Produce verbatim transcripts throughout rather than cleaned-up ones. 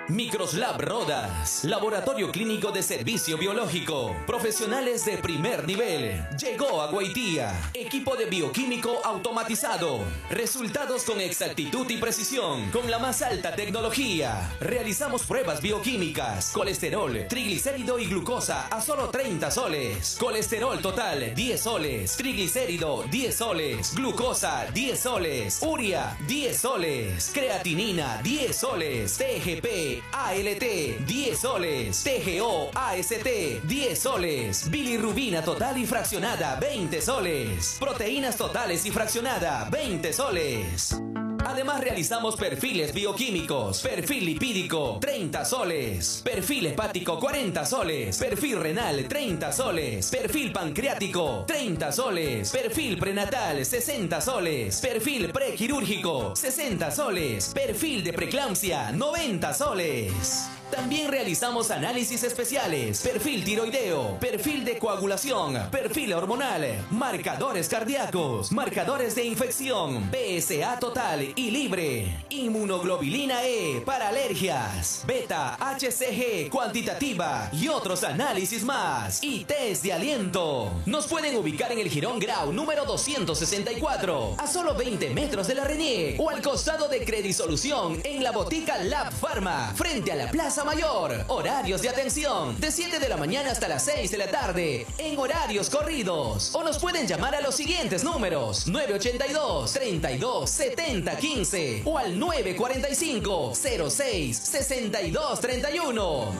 Microslab Rodas, laboratorio clínico de servicio biológico, profesionales de primer nivel. Llegó a Guaitía, equipo de bioquímico automatizado, resultados con exactitud y precisión, con la más alta tecnología. Realizamos pruebas bioquímicas, colesterol, triglicérido y glucosa a solo treinta soles, colesterol total diez soles, triglicérido diez soles, glucosa diez soles, urea diez soles, creatinina diez soles, T G P, A L T diez soles, T G O, A S T diez soles, bilirrubina total y fraccionada veinte soles, proteínas totales y fraccionada veinte soles. Además realizamos perfiles bioquímicos, perfil lipídico treinta soles, perfil hepático cuarenta soles, perfil renal treinta soles, perfil pancreático treinta soles, perfil prenatal sesenta soles, perfil prequirúrgico sesenta soles, perfil de preeclampsia noventa soles. También realizamos análisis especiales, perfil tiroideo, perfil de coagulación, perfil hormonal, marcadores cardíacos, marcadores de infección, P S A total y libre, inmunoglobulina E para alergias, beta H C G cuantitativa y otros análisis más, y test de aliento. Nos pueden ubicar en el Jirón Grau número doscientos sesenta y cuatro, a solo veinte metros de la Renier, o al costado de Credisolución en la botica Lab Pharma, frente a la Plaza Mayor. Horarios de atención de siete de la mañana hasta las seis de la tarde en horarios corridos, o nos pueden llamar a los siguientes números: nueve ochenta y dos, treinta y dos, setenta, quince o al nueve cuarenta y cinco, cero seis, sesenta y dos, treinta y uno.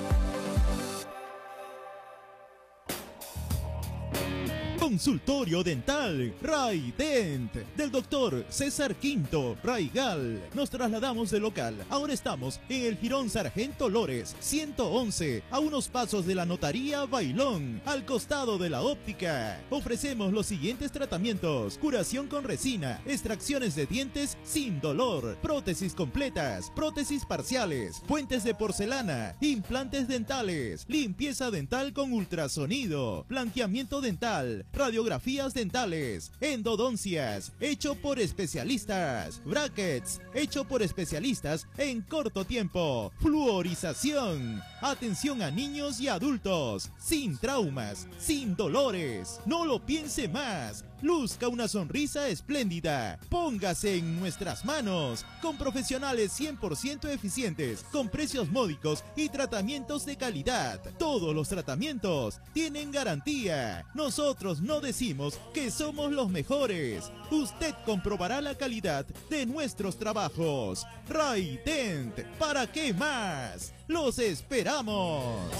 Consultorio Dental Ray Dent del doctor César Quinto Raigal. Nos trasladamos de local. Ahora estamos en el Jirón Sargento Lores ciento once, a unos pasos de la Notaría Bailón, al costado de la óptica. Ofrecemos los siguientes tratamientos: curación con resina, extracciones de dientes sin dolor, prótesis completas, prótesis parciales, puentes de porcelana, implantes dentales, limpieza dental con ultrasonido, blanqueamiento dental, radiografías dentales, endodoncias, hecho por especialistas, brackets, hecho por especialistas en corto tiempo, fluorización, atención a niños y adultos, sin traumas, sin dolores. No lo piense más. Luzca una sonrisa espléndida. Póngase en nuestras manos, con profesionales cien por ciento eficientes, con precios módicos y tratamientos de calidad. Todos los tratamientos tienen garantía. Nosotros no decimos que somos los mejores. Usted comprobará la calidad de nuestros trabajos. Ray Dent, ¿para qué más? ¡Los esperamos!